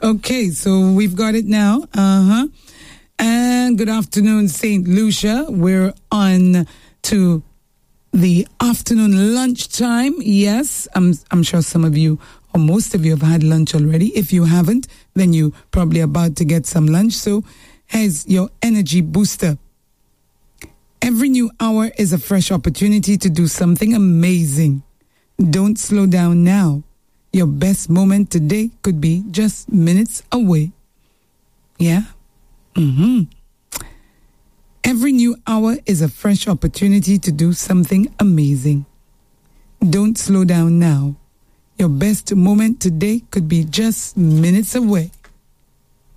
Okay, so we've got it now. And good afternoon, St. Lucia. We're on to the afternoon lunchtime. Yes, I'm sure some of you or most of you have had lunch already. If you haven't, then you probably about to get some lunch. So here's your energy booster. Every new hour is a fresh opportunity to do something amazing. Don't slow down now. Your best moment today could be just minutes away. Yeah? Every new hour is a fresh opportunity to do something amazing. Don't slow down now. Your best moment today could be just minutes away.